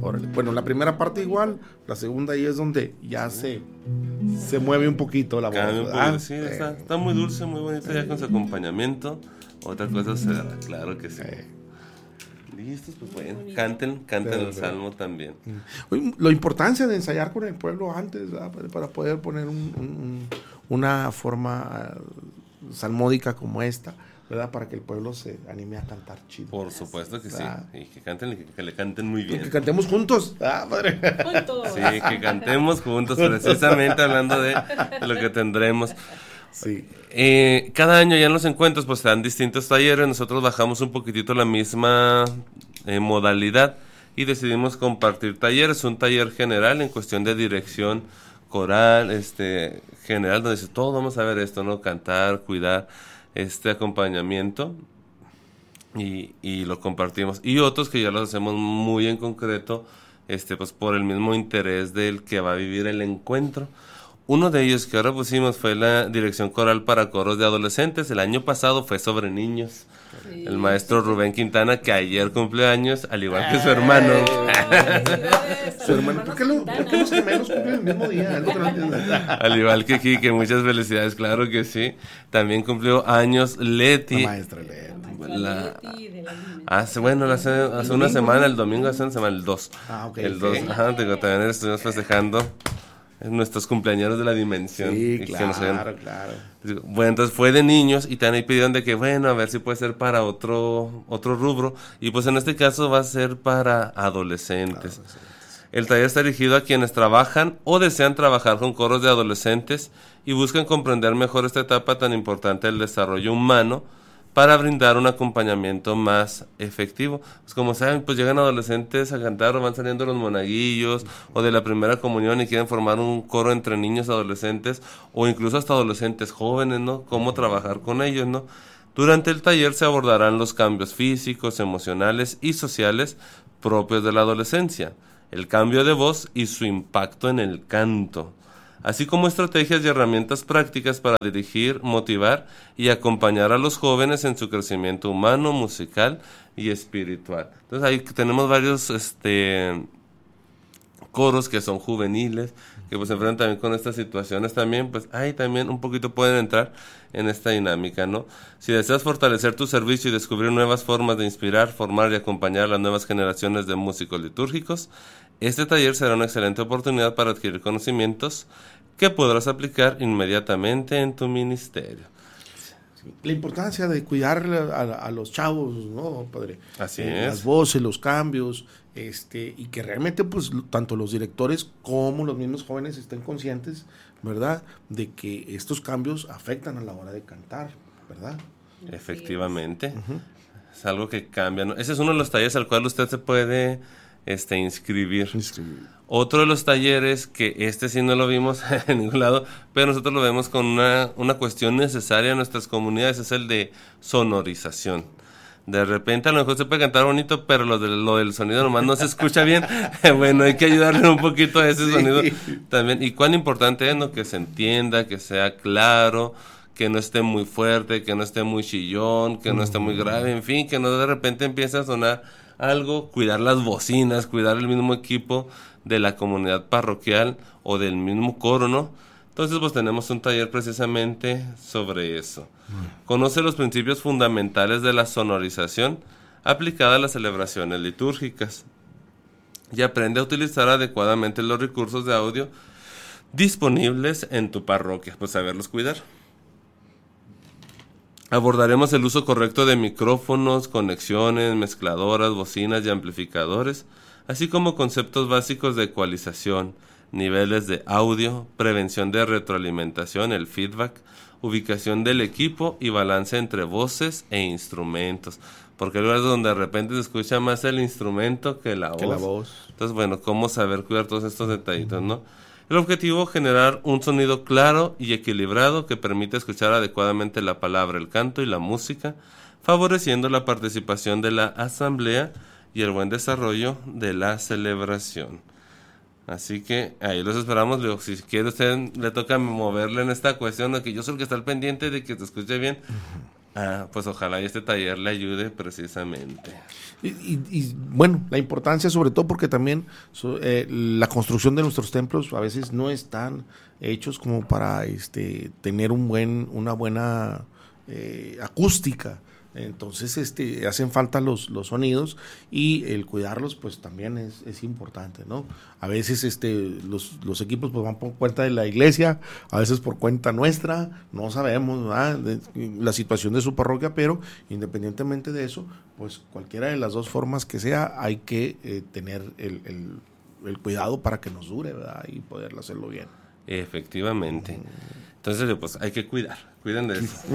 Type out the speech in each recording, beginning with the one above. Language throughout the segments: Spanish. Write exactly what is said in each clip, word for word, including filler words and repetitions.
Órale. Bueno, la primera parte igual, la segunda ahí es donde ya se, se mueve un poquito la voz. Cambia un poquito, ¿verdad? sí, Eh, está, está muy dulce, muy bonito ya con su acompañamiento. Otra cosa será, claro que sí. eh. Listos, pues bueno, canten, canten el salmo también. Oye, la importancia de ensayar con el pueblo antes, ¿verdad? Para, para poder poner un, un, una forma uh, salmódica como esta, ¿verdad? Para que el pueblo se anime a cantar chido. Por supuesto que ¿verdad? sí, y que canten y que, que le canten muy bien. Que cantemos juntos. Ah, padre. Juntos. Sí, que cantemos juntos, precisamente hablando de lo que tendremos. Sí. Eh, cada año ya en los encuentros pues dan distintos talleres. Nosotros bajamos un poquitito la misma eh, modalidad y decidimos compartir talleres. Un taller general en cuestión de dirección coral, este general, donde dice, todos vamos a ver esto, ¿no? Cantar, cuidar, este acompañamiento, y, y lo compartimos. Y otros que ya los hacemos muy en concreto, este pues por el mismo interés del que va a vivir el encuentro. Uno de ellos que ahora pusimos fue la dirección coral para coros de adolescentes. El año pasado fue sobre niños. Sí. El maestro Rubén Quintana, que ayer cumple años, al igual que su hermano. Su hermano, ¿por qué, lo, ¿por qué los gemelos cumplen el mismo día? Es lo que no entiendo. Al igual que Quique, muchas felicidades, claro que sí. También cumplió años Leti. La maestra Leti. La, hace, bueno, hace, hace una semana, el domingo, hace una semana, el dos. Ah, ok. El dos, ajá, digo, también estuvimos festejando nuestros cumpleaños de la dimensión. Sí, y claro, que nos claro. Bueno, entonces fue de niños y también pidieron de que, bueno, a ver si puede ser para otro otro rubro. Y pues en este caso va a ser para adolescentes. adolescentes. El taller está dirigido a quienes trabajan o desean trabajar con coros de adolescentes y buscan comprender mejor esta etapa tan importante del desarrollo humano para brindar un acompañamiento más efectivo. Pues como saben, pues llegan adolescentes a cantar o van saliendo los monaguillos o de la primera comunión y quieren formar un coro entre niños adolescentes o incluso hasta adolescentes jóvenes, ¿no? Cómo trabajar con ellos, ¿no? Durante el taller se abordarán los cambios físicos, emocionales y sociales propios de la adolescencia, el cambio de voz y su impacto en el canto, así como estrategias y herramientas prácticas para dirigir, motivar y acompañar a los jóvenes en su crecimiento humano, musical y espiritual. Entonces ahí tenemos varios este, coros que son juveniles, que pues se enfrentan también con estas situaciones también, pues ahí también un poquito pueden entrar en esta dinámica, ¿no? Si deseas fortalecer tu servicio y descubrir nuevas formas de inspirar, formar y acompañar a las nuevas generaciones de músicos litúrgicos, este taller será una excelente oportunidad para adquirir conocimientos que podrás aplicar inmediatamente en tu ministerio. Sí. La importancia de cuidar a, a los chavos, ¿no, padre? Así eh, es. Las voces, los cambios, este, y que realmente, pues, tanto los directores como los mismos jóvenes estén conscientes, ¿verdad?, de que estos cambios afectan a la hora de cantar, ¿verdad? Efectivamente. Uh-huh. Es algo que cambia, ¿no? Ese es uno de los talleres al cual usted se puede este, inscribir. inscribir. Otro de los talleres, que este sí no lo vimos en ningún lado, pero nosotros lo vemos con una, una cuestión necesaria en nuestras comunidades, es el de sonorización. De repente a lo mejor se puede cantar bonito, pero lo, de, lo del sonido nomás no se escucha bien. Bueno, hay que ayudarle un poquito a ese sí. sonido también. Y cuán importante es, ¿no?, que se entienda, que sea claro, que no esté muy fuerte, que no esté muy chillón, que no esté muy grave, en fin, que no de repente empiece a sonar algo, cuidar las bocinas, cuidar el mismo equipo de la comunidad parroquial o del mismo coro, ¿no? Entonces, pues tenemos un taller precisamente sobre eso. Conoce los principios fundamentales de la sonorización aplicada a las celebraciones litúrgicas y aprende a utilizar adecuadamente los recursos de audio disponibles en tu parroquia, pues saberlos cuidar. Abordaremos el uso correcto de micrófonos, conexiones, mezcladoras, bocinas y amplificadores, así como conceptos básicos de ecualización, niveles de audio, prevención de retroalimentación, el feedback, ubicación del equipo y balance entre voces e instrumentos, porque hay lugares donde de repente se escucha más el instrumento que la voz. Que la voz. Entonces, bueno, cómo saber cuidar todos estos detallitos, ¿no? El objetivo, generar un sonido claro y equilibrado que permita escuchar adecuadamente la palabra, el canto y la música, favoreciendo la participación de la asamblea y el buen desarrollo de la celebración. Así que ahí los esperamos. Luego, si quiere usted, le toca moverle en esta cuestión de que yo soy el que está al pendiente de que se escuche bien. Ah, pues ojalá y este taller le ayude precisamente. Y, y, y bueno, la importancia sobre todo porque también so, eh, la construcción de nuestros templos a veces no están hechos como para este tener un buen una buena eh, acústica. Entonces este hacen falta los, los sonidos y el cuidarlos pues también es, es importante, ¿no? A veces este los, los equipos pues van por cuenta de la iglesia, a veces por cuenta nuestra, no sabemos, ¿verdad?, de, la situación de su parroquia, pero independientemente de eso, pues cualquiera de las dos formas que sea, hay que eh, tener el, el, el cuidado para que nos dure, ¿verdad?, y poderlo hacerlo bien. Efectivamente. Entonces pues hay que cuidar, cuiden de eso.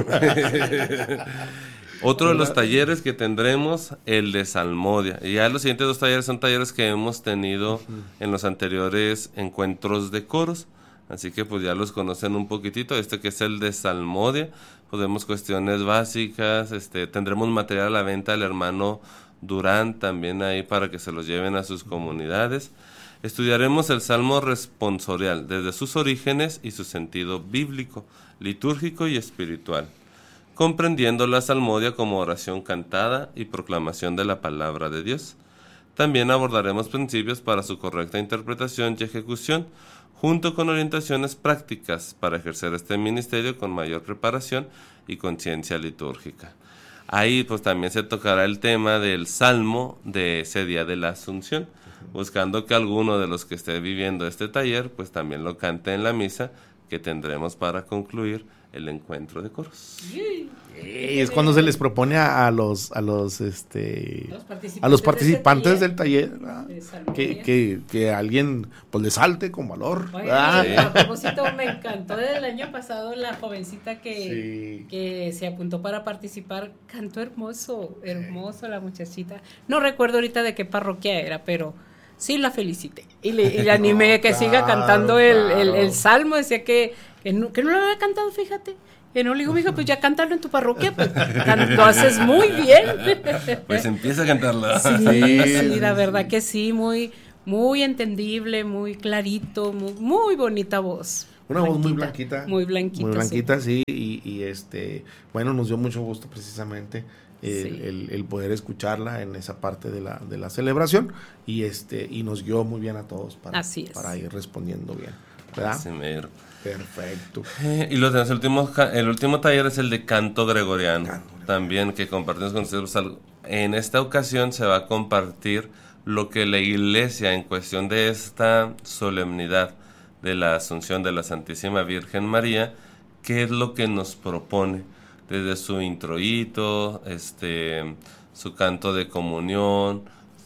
Otro de los talleres que tendremos, el de salmodia. Y ya los siguientes dos talleres son talleres que hemos tenido en los anteriores encuentros de coros. Así que pues ya los conocen un poquitito. Este que es el de salmodia. Pues vemos cuestiones básicas. Este, tendremos material a la venta del hermano Durán también ahí para que se los lleven a sus comunidades. Estudiaremos el salmo responsorial desde sus orígenes y su sentido bíblico, litúrgico y espiritual, comprendiendo la salmodia como oración cantada y proclamación de la palabra de Dios. También abordaremos principios para su correcta interpretación y ejecución, junto con orientaciones prácticas para ejercer este ministerio con mayor preparación y conciencia litúrgica. Ahí pues también se tocará el tema del salmo de ese día de la Asunción, buscando que alguno de los que esté viviendo este taller pues también lo cante en la misa que tendremos para concluir el encuentro de coros. Y es cuando se les propone a, a los a los este los participantes a los participantes de del taller, taller que, que, que alguien pues les salte con valor. Oye, a propósito, me encantó desde el año pasado la jovencita que, sí. que se apuntó para participar, cantó hermoso, hermoso la muchachita. No recuerdo ahorita de qué parroquia era, pero sí la felicité y le, y le animé no, que claro, siga cantando el, claro. el, el salmo. Decía que, que, no, que no lo había cantado, fíjate. Que no le digo, mija, pues ya cántalo en tu parroquia, pues lo haces muy bien. Pues empieza a cantarla. Sí, sí, sí, la verdad que sí, muy, muy entendible, muy clarito, muy, muy bonita voz. Una blanquita, voz muy blanquita. Muy blanquita. Muy blanquita, sí, sí y, y este, bueno, nos dio mucho gusto precisamente el, sí. el, el poder escucharla en esa parte de la, de la celebración y este, y nos guió muy bien a todos para, Así es. para ir respondiendo bien, ¿verdad? Sí, mero. Perfecto. Eh, y los, el, último, el último taller es el de canto gregoriano, canto gregoriano. También que compartimos con ustedes. En esta ocasión se va a compartir lo que la iglesia en cuestión de esta solemnidad de la Asunción de la Santísima Virgen María, qué es lo que nos propone desde su introito, este, su canto de comunión,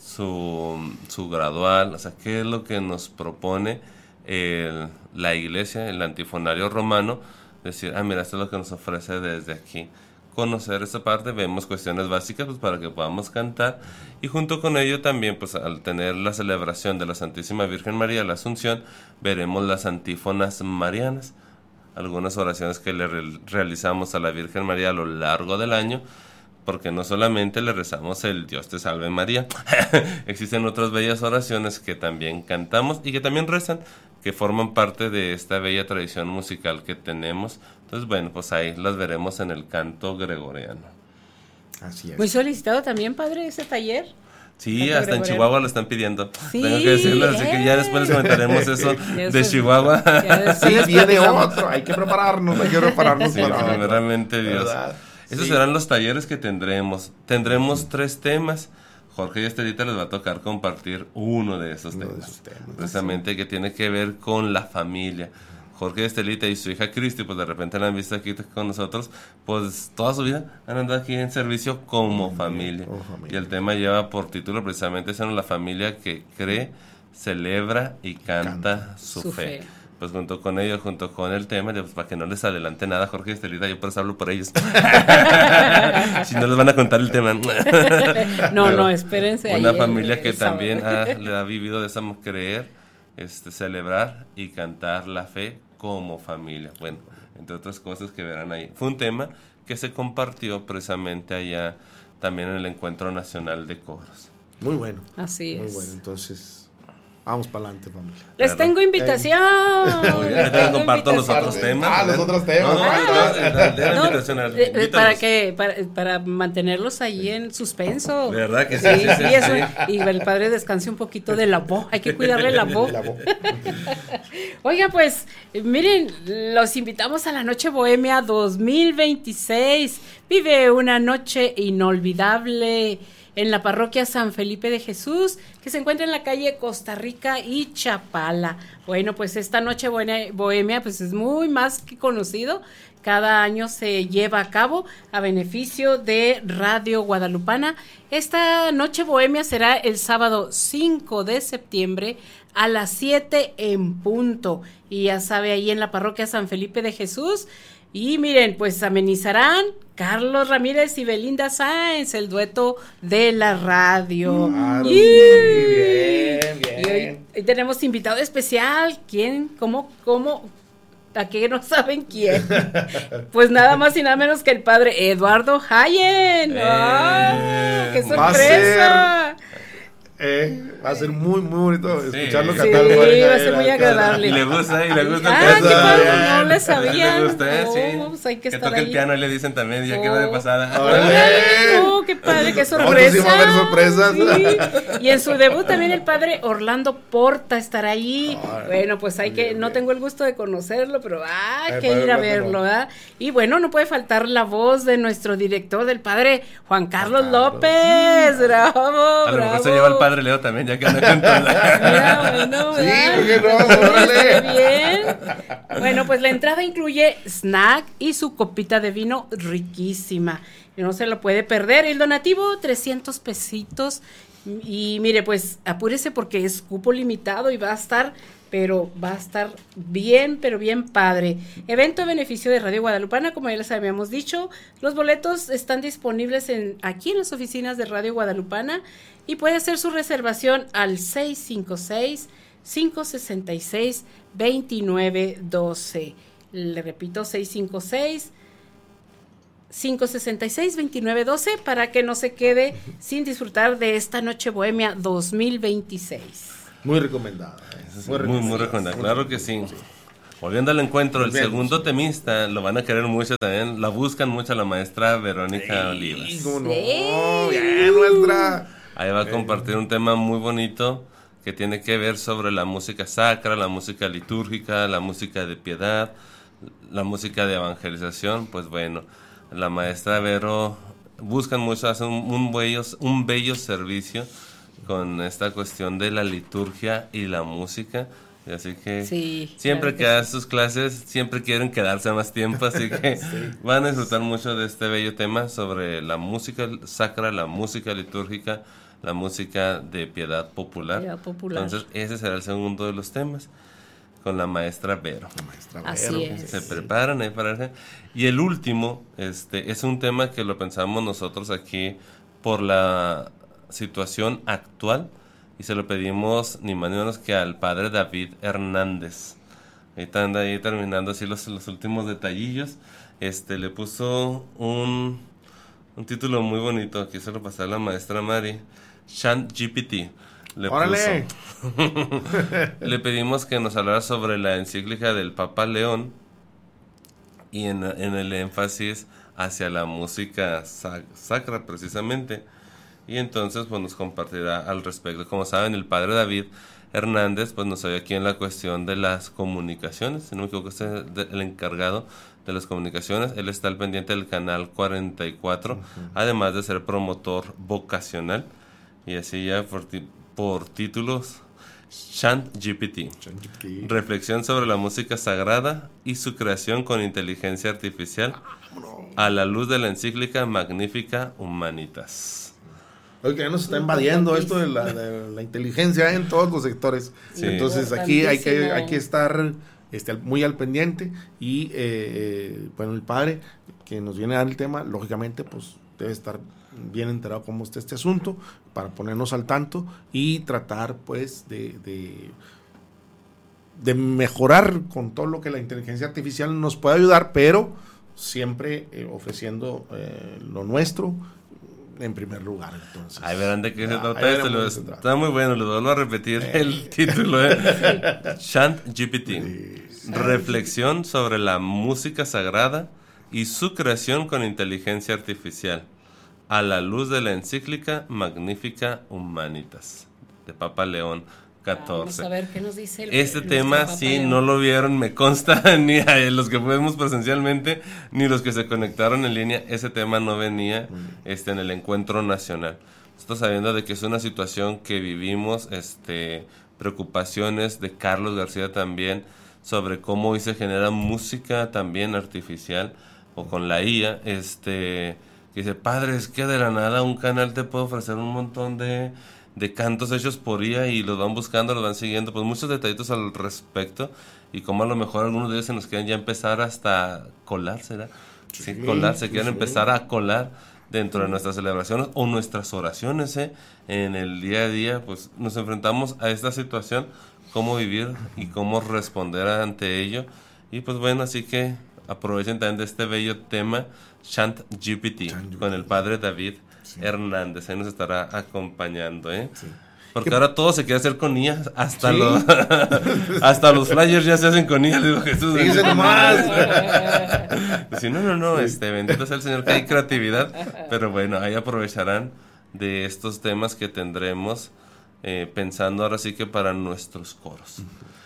su, su gradual, o sea, qué es lo que nos propone el, la iglesia, el antifonario romano, decir, ah, mira, esto es lo que nos ofrece desde aquí. Conocer esa parte, vemos cuestiones básicas pues para que podamos cantar, y junto con ello también pues al tener la celebración de la Santísima Virgen María, la Asunción, veremos las antífonas marianas, algunas oraciones que le re- realizamos a la Virgen María a lo largo del año, porque no solamente le rezamos el Dios te salve María, existen otras bellas oraciones que también cantamos y que también rezan, que forman parte de esta bella tradición musical que tenemos. Entonces, bueno, pues ahí las veremos en el canto gregoriano. Así es. Muy solicitado también, padre, ese taller. Sí, canto hasta gregoriano. En Chihuahua lo están pidiendo. Sí, tengo que decirlo, así que ya después les comentaremos eso de después, Chihuahua. Sí, viene otro, hay que prepararnos, hay que prepararnos. Sí, para primeramente Dios. ¿Verdad? Esos sí. serán los talleres que tendremos. Tendremos tres temas. Jorge y Estelita les va a tocar compartir uno de esos temas, de esos temas. Precisamente sí. que tiene que ver con la familia. Jorge y Estelita y su hija Cristi, pues de repente la han visto aquí con nosotros, pues toda su vida han andado aquí en servicio como familia. Como familia. Y el tema lleva por título precisamente eso, la familia que cree, celebra y canta, canta. Su, su fe. fe. Pues junto con ellos, junto con el tema, pues para que no les adelante nada, Jorge y Estelita, yo por eso hablo por ellos. Si no les van a contar el tema. No, Pero no, espérense. Una ahí familia el, que el también ha, le ha vivido de esa creer, este, celebrar y cantar la fe como familia. Bueno, entre otras cosas que verán ahí. Fue un tema que se compartió precisamente allá también en el Encuentro Nacional de Coros. Muy bueno. Así es. Muy bueno, entonces... Vamos para adelante, familia. Les claro. tengo invitación. Eh. Les tengo comparto los otros temas. Ah, los otros temas. No, no, no, no, no, para que para, para mantenerlos ahí en suspenso. ¿Verdad que sí? Sí, sí, sí, sí, eso, sí. Y el padre descanse un poquito de la voz. Hay que cuidarle la voz. Oiga, pues, miren, los invitamos a la Noche Bohemia dos mil veintiséis. Vive una noche inolvidable en la parroquia San Felipe de Jesús, que se encuentra en la calle Costa Rica y Chapala. Bueno, pues esta noche bohemia pues es muy más que conocido. Cada año se lleva a cabo a beneficio de Radio Guadalupana. Esta noche bohemia será el sábado cinco de septiembre a las siete en punto. Y ya sabe, ahí en la parroquia San Felipe de Jesús. Y miren, pues amenizarán Carlos Ramírez y Belinda Sáenz, el dueto de la radio. Claro, y, bien, bien. Y hoy, hoy tenemos invitado especial. ¿Quién? ¿Cómo? ¿Cómo? ¿A qué no saben quién? Pues nada más y nada menos que el padre Eduardo Hayen. Eh, ¡Oh, ¡qué sorpresa! Va a ser, eh, va a ser muy, muy bonito sí. escucharlo Sí, cantar. va a ser muy agradable. Y le gusta, y le gusta. Ah, qué padre, no le sabía. Le gusta, oh, sí. Pues hay que, que estar toca ahí. el piano y le dicen también, ya oh. que va de pasada. ¡Órale! Oh, qué padre, qué sorpresa. Sí va a haber sorpresas. Sí. Y en su debut también el padre Orlando Porta estará ahí. Ay, bueno, pues hay que, bien, no bien. tengo el gusto de conocerlo, pero hay El que padre ir a Orlando verlo, no. ¿verdad? Y bueno, no puede faltar la voz de nuestro director, del padre Juan Carlos Juan Carlos. López. Bravo, A lo mejor bravo. se lleva el padre Leo también, ya que anda cantando. Mira, bueno, Sí, ¿verdad? ¿por qué no? Órale. Está bien. Bueno, pues la entrada incluye snack y su copita de vino riquísima. Y no se lo puede perder. El donativo, trescientos pesitos. Y mire, pues apúrese porque es cupo limitado y va a estar, pero va a estar bien, pero bien padre. Evento a beneficio de Radio Guadalupana, como ya les habíamos dicho. Los boletos están disponibles en aquí en las oficinas de Radio Guadalupana y puede hacer su reservación al seis cinco seis, cinco seis seis, dos nueve uno dos. Le repito, seis cinco seis, cinco seis seis, dos nueve uno dos para que no se quede sin disfrutar de esta Noche Bohemia dos mil veintiséis. Muy recomendada. eh. Muy, muy, muy recomendable, claro que sí. Volviendo al encuentro, el Bien. segundo temista lo van a querer mucho también. La buscan mucho a la maestra Verónica Sí, Olivas. cómo no. Sí. Bien, nuestra. Ahí va a compartir un tema muy bonito que tiene que ver sobre la música sacra, la música litúrgica, la música de piedad, la música de evangelización. Pues bueno, la maestra Vero buscan mucho, hacen un, un, bello, un bello servicio con esta cuestión de la liturgia y la música. Y así que Sí, siempre claro que, que dan sus clases, siempre quieren quedarse más tiempo, así que Sí. van a disfrutar mucho de este bello tema sobre la música sacra, la música litúrgica, la música de piedad popular. Piedad popular. Entonces, ese será el segundo de los temas, con la maestra Vero. La maestra Así Vero, es. Se sí. preparan ahí para eso. Y el último, este, es un tema que lo pensamos nosotros aquí por la situación actual y se lo pedimos ni más ni menos que al padre David Hernández. Ahorita anda ahí terminando así los, los últimos detallillos. Este, le puso un, un título muy bonito, aquí se lo pasé a la maestra Mari, Chant G P T. Le ¡Órale! puso. Le pedimos que nos hablara sobre la encíclica del Papa León y en, en el énfasis hacia la música sac- sacra precisamente. Y entonces pues nos compartirá al respecto. Como saben, el padre David Hernández pues nos ayuda aquí en la cuestión de las comunicaciones. Si no me equivoco, es el, el encargado de las comunicaciones. Él está al pendiente del canal cuarenta y cuatro, uh-huh. Además de ser promotor vocacional. Y así ya por, ti, por títulos, Chant G P T. Chant G P T. Reflexión sobre la música sagrada y su creación con inteligencia artificial a la luz de la encíclica Magnifica Humanitas. Oye, que ya nos está invadiendo esto de la, de la inteligencia en todos los sectores. Sí. Entonces aquí hay que, hay que estar este, muy al pendiente y eh, bueno, el padre que nos viene a dar el tema, lógicamente pues debe estar bien enterado cómo está este asunto para ponernos al tanto y tratar pues de, de, de mejorar con todo lo que la inteligencia artificial nos puede ayudar, pero siempre eh, ofreciendo eh, lo nuestro, en primer lugar. Entonces, ahí verán de qué se trata ahí esto. Lo, se trata. Está muy bueno, les vuelvo a repetir eh. el título. ¿eh? ChatGPT. Sí. Reflexión sobre la música sagrada y su creación con inteligencia artificial, a la luz de la encíclica Magnifica Humanitas, de Papa León catorce. Vamos a ver qué nos dice el, este tema, si no lo vieron, me consta, ni a los que fuimos presencialmente, ni los que se conectaron en línea, ese tema no venía este, en el encuentro nacional. Nosotros sabiendo de que es una situación que vivimos, este, preocupaciones de Carlos García también, sobre cómo hoy se genera música también artificial, o con la I A, este, que dice, padre, es que de la nada un canal te puede ofrecer un montón de... de cantos hechos por I A y los van buscando, los van siguiendo, pues muchos detallitos al respecto y como a lo mejor algunos de ellos se nos quieren ya empezar hasta colar, ¿será? Sí, sí colar, se quieren sí. empezar a colar dentro de nuestras celebraciones o nuestras oraciones, ¿eh? En el día a día, pues nos enfrentamos a esta situación, cómo vivir y cómo responder ante ello y pues bueno, así que aprovechen también de este bello tema, ChatGPT, con el padre David Sí. Hernández, ahí nos estará acompañando, ¿eh? Sí. Porque ahora todo se quiere hacer con I A, hasta ¿Sí? los hasta los flyers ya se hacen con I A, le digo Jesús. Dice nomás. Sí, no, no, no, sí. este, bendito sea el Señor que hay creatividad, pero bueno, ahí aprovecharán de estos temas que tendremos eh, pensando ahora sí que para nuestros coros.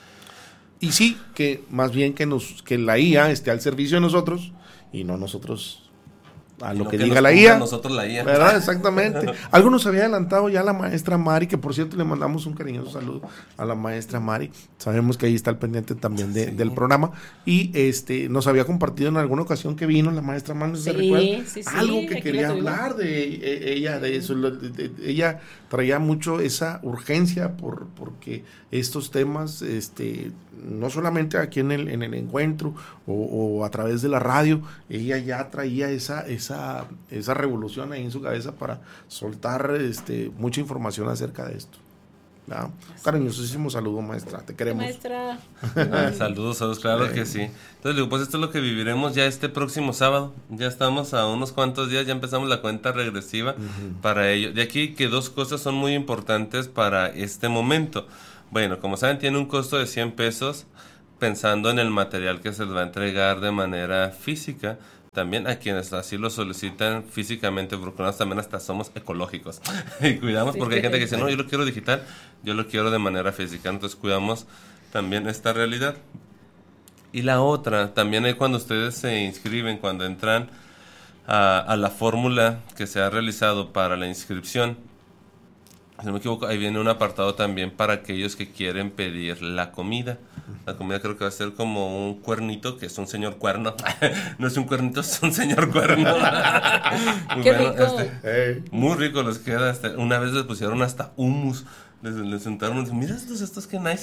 Y sí, que más bien que nos que la I A esté al servicio de nosotros y no nosotros a lo, lo que, que diga la I A, nosotros la I A, ¿verdad? Exactamente. Algo nos había adelantado ya la maestra Mari, que por cierto le mandamos un cariñoso saludo a la maestra Mari. Sabemos que ahí está al pendiente también de, sí. del programa y este nos había compartido en alguna ocasión que vino la maestra Mari, ¿se sí, recuerda? Sí, sí, algo que quería hablar de ella, de eso. De, de, de, ella traía mucho esa urgencia por porque estos temas, este, no solamente aquí en el en el encuentro o, o a través de la radio, ella ya traía esa esa esa revolución ahí en su cabeza para soltar este mucha información acerca de esto. ¿No? Cariñosísimo saludo, maestra, te queremos. Maestra. Ah, saludos, saludos, claro sí. que sí. Entonces digo, pues esto es lo que viviremos ya este próximo sábado. Ya estamos a unos cuantos días, ya empezamos la cuenta regresiva uh-huh. para ello. De aquí que dos cosas son muy importantes para este momento. Bueno, como saben, tiene un costo de cien pesos pensando en el material que se les va a entregar de manera física. También a quienes así lo solicitan físicamente, porque nosotros también hasta somos ecológicos y cuidamos, porque hay gente que dice, no, yo lo quiero digital, yo lo quiero de manera física, entonces cuidamos también esta realidad. Y la otra, también hay cuando ustedes se inscriben, cuando entran a, a la fórmula que se ha realizado para la inscripción, si no me equivoco, ahí viene un apartado también para aquellos que quieren pedir la comida. La comida creo que va a ser como un cuernito, que es un señor cuerno. No es un cuernito, es un señor cuerno. Muy ¡Qué bueno, rico! Este, hey. Muy rico les queda. Este, una vez les pusieron hasta hummus. Les, les sentaron y dijeron, mira estos, estos que nice.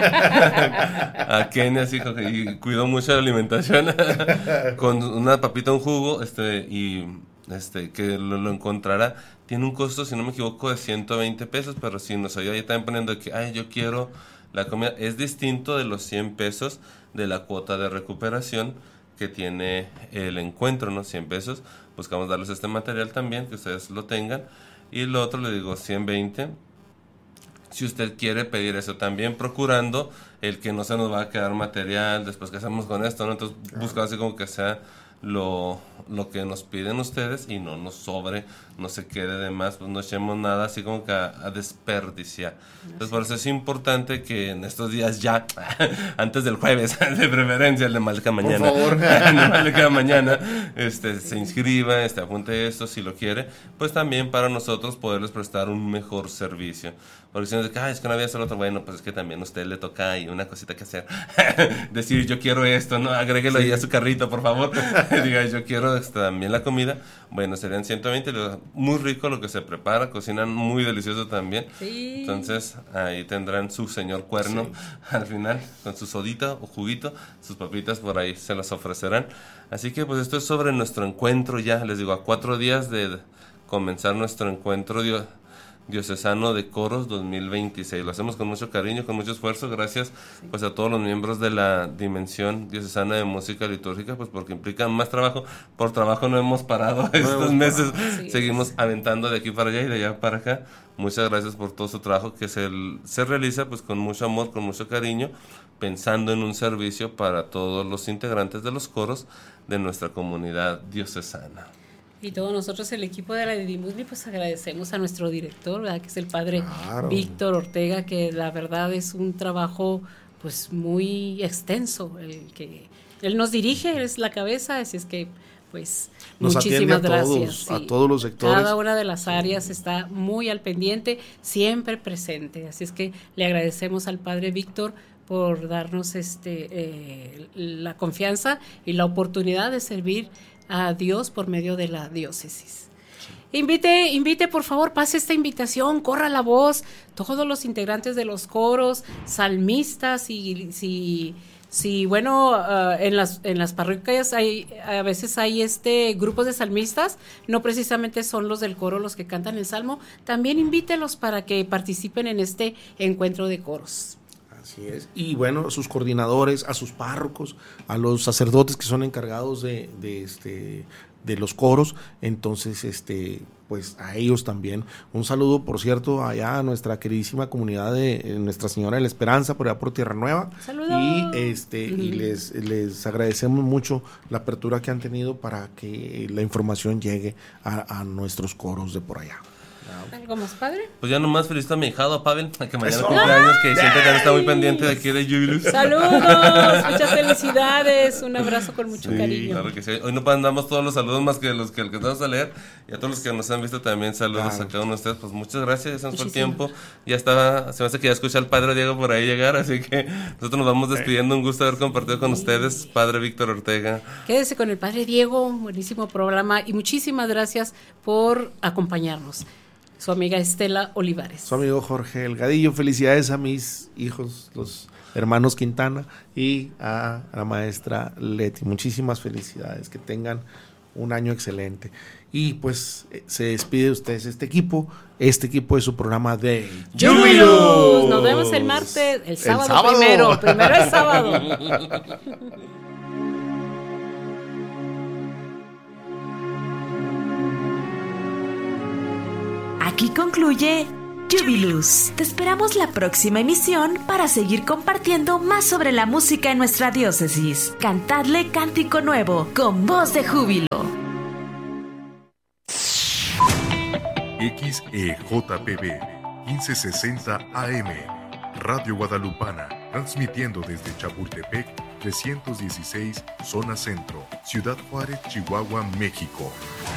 A Kenia así, y cuidó mucho la alimentación. Con una papita, un jugo, este, y... Este, que lo, lo encontrará, tiene un costo, si no me equivoco, de ciento veinte pesos, pero si nos oye ahí también poniendo que, ay, yo quiero la comida, es distinto de los cien pesos de la cuota de recuperación que tiene el encuentro, ¿no? cien pesos, buscamos darles este material también, que ustedes lo tengan, y lo otro le digo ciento veinte, si usted quiere pedir eso también, procurando el que no se nos va a quedar material, después que hacemos con esto, ¿no? Entonces buscamos así como que sea lo, lo que nos piden ustedes y no nos sobre, no se quede de más, pues no echemos nada así como que a, a desperdiciar. Entonces por eso es importante que en estos días ya, antes del jueves, de preferencia, el de Malca mañana, por favor, el de Malca mañana, este, se inscriba, este, apunte esto si lo quiere, pues también para nosotros poderles prestar un mejor servicio. Porque si no es, ah, es que no había hacer otro, bueno, pues es que también a usted le toca ahí una cosita que hacer. Decir, yo quiero esto, ¿no? Agréguelo sí. ahí a su carrito, por favor. Diga, yo quiero este, también la comida. Bueno, serían ciento veinte. Muy rico lo que se prepara, cocinan muy delicioso también. Sí. Entonces, ahí tendrán su señor cuerno sí. al final, con su sodita o juguito, sus papitas por ahí se las ofrecerán. Así que, pues esto es sobre nuestro encuentro ya, les digo, a cuatro días de comenzar nuestro encuentro, Dios. Diocesano de Coros dos mil veintiséis. Lo hacemos con mucho cariño, con mucho esfuerzo, gracias pues a todos los miembros de la Dimensión Diocesana de Música Litúrgica, pues porque implican más trabajo. Por trabajo no hemos parado no estos hemos meses, parado. Sí, seguimos aventando de aquí para allá y de allá para acá. Muchas gracias por todo su trabajo que se, se realiza pues con mucho amor, con mucho cariño, pensando en un servicio para todos los integrantes de los coros de nuestra comunidad diocesana. Y todos nosotros, el equipo de la Didimusli, pues agradecemos a nuestro director, ¿verdad? Que es el padre claro. Víctor Ortega, que la verdad es un trabajo pues muy extenso, el que él nos dirige, él es la cabeza, así es que pues nos muchísimas atiende a todos, gracias. Sí. A todos los sectores. Cada una de las áreas está muy al pendiente, siempre presente, así es que le agradecemos al padre Víctor por darnos este eh, la confianza y la oportunidad de servir a Dios por medio de la diócesis. Invite, invite, por favor, pase esta invitación, corra la voz, todos los integrantes de los coros, salmistas y si, si bueno, uh, en las en las parroquias hay a veces hay este grupos de salmistas, no precisamente son los del coro los que cantan el salmo, también invítelos para que participen en este encuentro de coros. Así es. Y bueno, a sus coordinadores, a sus párrocos, a los sacerdotes que son encargados de, de este de los coros, entonces este pues a ellos también. Un saludo, por cierto, allá a nuestra queridísima comunidad de Nuestra Señora de la Esperanza, por allá por Tierra Nueva. ¡Saludos! Y este mm. y les, les agradecemos mucho la apertura que han tenido para que la información llegue a, a nuestros coros de por allá. ¿Algo más, padre? Pues ya nomás felicito a mi hijado Pavel, que mañana cumpleaños, que siempre también está muy pendiente de aquí de Jubilus. ¡Saludos! Muchas felicidades, un abrazo con mucho sí, cariño. Claro que sí. Hoy no mandamos todos los saludos más que los que alcanzamos a leer, y a todos los que nos han visto también saludos claro. a cada uno de ustedes. Pues muchas gracias, ya se nos fue el tiempo. Ya estaba, se me hace que ya escuché al padre Diego por ahí llegar, así que nosotros nos vamos despidiendo. Un gusto haber compartido con sí. ustedes, padre Víctor Ortega. Quédese con el padre Diego, buenísimo programa, y muchísimas gracias por acompañarnos. Su amiga Estela Olivares. Su amigo Jorge Elgadillo. Felicidades a mis hijos, los hermanos Quintana, y a la maestra Leti. Muchísimas felicidades. Que tengan un año excelente. Y pues se despide de ustedes este equipo, este equipo de su programa de Jubilus. Nos vemos el martes, el sábado, el sábado. primero. Primero el sábado. Aquí concluye Jubilus. Te esperamos la próxima emisión para seguir compartiendo más sobre la música en nuestra diócesis. Cantadle cántico nuevo con voz de júbilo. X E J P B quince sesenta A M Radio Guadalupana, transmitiendo desde Chapultepec trescientos dieciséis, zona centro, Ciudad Juárez, Chihuahua, México.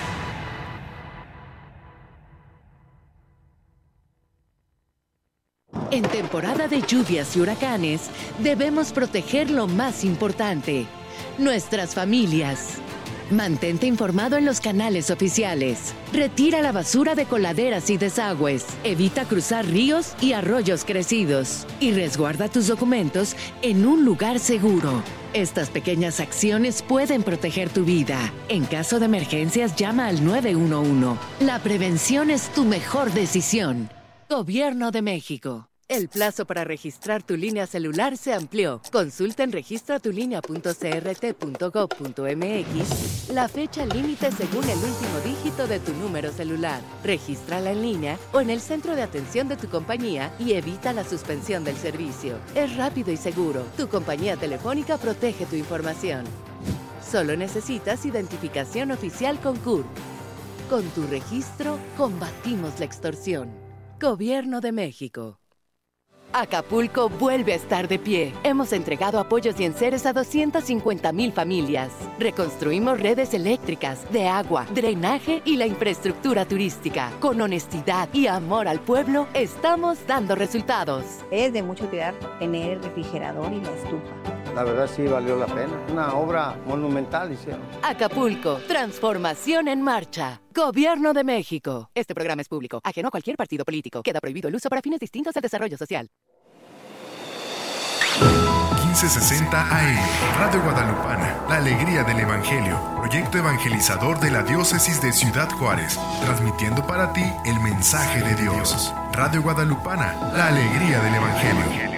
En temporada de lluvias y huracanes, debemos proteger lo más importante, nuestras familias. Mantente informado en los canales oficiales. Retira la basura de coladeras y desagües. Evita cruzar ríos y arroyos crecidos. Y resguarda tus documentos en un lugar seguro. Estas pequeñas acciones pueden proteger tu vida. En caso de emergencias, llama al nueve uno uno. La prevención es tu mejor decisión. Gobierno de México. El plazo para registrar tu línea celular se amplió. Consulta en registra tu línea punto c r t punto gob punto m x la fecha límite según el último dígito de tu número celular. Regístrala en línea o en el centro de atención de tu compañía y evita la suspensión del servicio. Es rápido y seguro. Tu compañía telefónica protege tu información. Solo necesitas identificación oficial con C U R P. Con tu registro, combatimos la extorsión. Gobierno de México. Acapulco vuelve a estar de pie. Hemos entregado apoyos y enseres a doscientas cincuenta mil familias. Reconstruimos redes eléctricas, de agua, drenaje y la infraestructura turística. Con honestidad y amor al pueblo, estamos dando resultados. Es de mucha utilidad tener el refrigerador y la estufa. La verdad sí valió la pena. Una obra monumental hicieron. Acapulco, transformación en marcha. Gobierno de México. Este programa es público, ajeno a cualquier partido político. Queda prohibido el uso para fines distintos al desarrollo social. quince sesenta A M. Radio Guadalupana, la alegría del Evangelio. Proyecto evangelizador de la Diócesis de Ciudad Juárez. Transmitiendo para ti el mensaje de Dios. Radio Guadalupana, la alegría del Evangelio.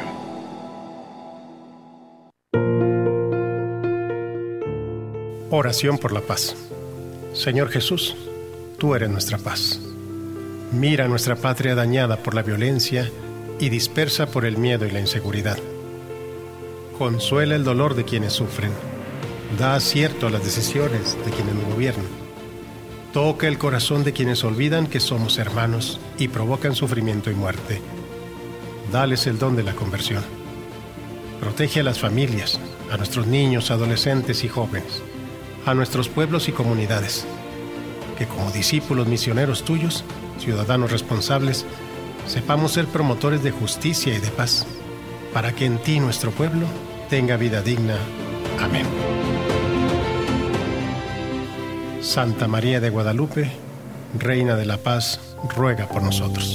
Oración por la paz. Señor Jesús, tú eres nuestra paz. Mira nuestra patria dañada por la violencia y dispersa por el miedo y la inseguridad. Consuela el dolor de quienes sufren. Da acierto a las decisiones de quienes nos gobiernan. Toca el corazón de quienes olvidan que somos hermanos y provocan sufrimiento y muerte. Dales el don de la conversión. Protege a las familias, a nuestros niños, adolescentes y jóvenes, a nuestros pueblos y comunidades, que como discípulos misioneros tuyos, ciudadanos responsables, sepamos ser promotores de justicia y de paz, para que en ti nuestro pueblo tenga vida digna. Amén. Santa María de Guadalupe, Reina de la Paz, ruega por nosotros.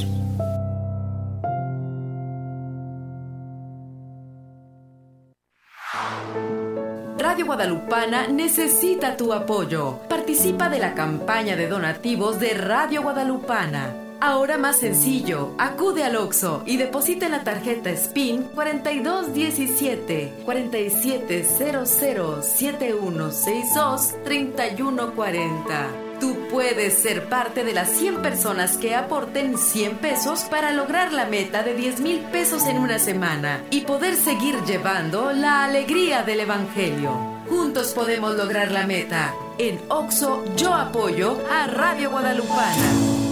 Radio Guadalupana necesita tu apoyo. Participa de la campaña de donativos de Radio Guadalupana. Ahora más sencillo, acude al Oxxo y deposita en la tarjeta S P I N cuarenta y dos diecisiete, cuarenta y siete cero cero, setenta y uno sesenta y dos, treinta y uno cuarenta. Tú puedes ser parte de las cien personas que aporten cien pesos para lograr la meta de diez mil pesos en una semana y poder seguir llevando la alegría del Evangelio. Juntos podemos lograr la meta. En Oxxo yo apoyo a Radio Guadalupana.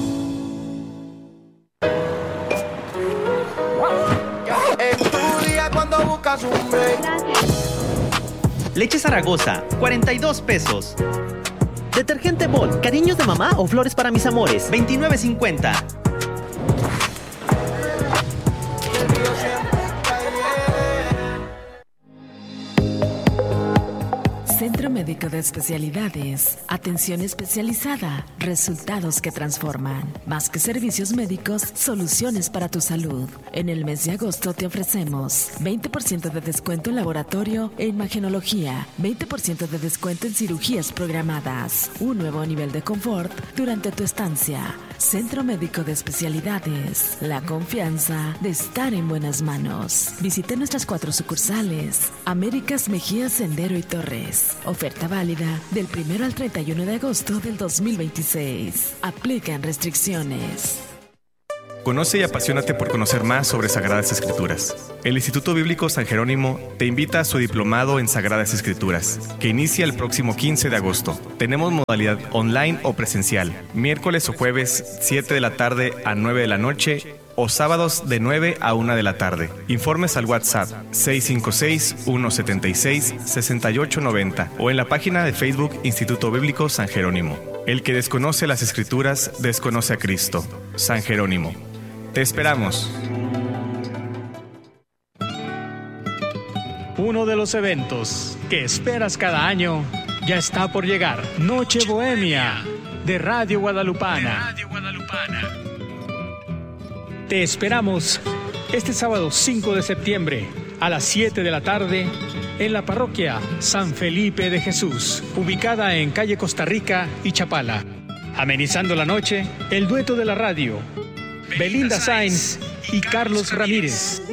Leche Zaragoza, cuarenta y dos pesos. Detergente Bol, cariños de mamá o flores para mis amores, veintinueve cincuenta. Centro Médico de Especialidades. Atención especializada. Resultados que transforman. Más que servicios médicos, soluciones para tu salud. En el mes de agosto te ofrecemos veinte por ciento de descuento en laboratorio e imagenología, veinte por ciento de descuento en cirugías programadas, un nuevo nivel de confort durante tu estancia. Centro Médico de Especialidades. La confianza de estar en buenas manos. Visite nuestras cuatro sucursales. Américas, Mejía, Sendero y Torres. Oferta válida del primero al treinta y uno de agosto del dos mil veintiséis. Aplican restricciones. Conoce y apasionate por conocer más sobre Sagradas Escrituras. El Instituto Bíblico San Jerónimo te invita a su diplomado en Sagradas Escrituras, que inicia el próximo quince de agosto. Tenemos modalidad online o presencial, miércoles o jueves siete de la tarde a nueve de la noche o sábados de nueve a una de la tarde. Informes al WhatsApp seis cinco seis, uno siete seis, seis ocho nueve cero o en la página de Facebook Instituto Bíblico San Jerónimo. El que desconoce las Escrituras desconoce a Cristo. San Jerónimo. Te esperamos. Uno de los eventos que esperas cada año ya está por llegar. Noche Bohemia de Radio Guadalupana. De Radio Guadalupana. Te esperamos este sábado cinco de septiembre a las siete de la tarde en la parroquia San Felipe de Jesús, ubicada en calle Costa Rica y Chapala. Amenizando la noche, el dueto de la radio, Belinda Sainz y Carlos Ramírez.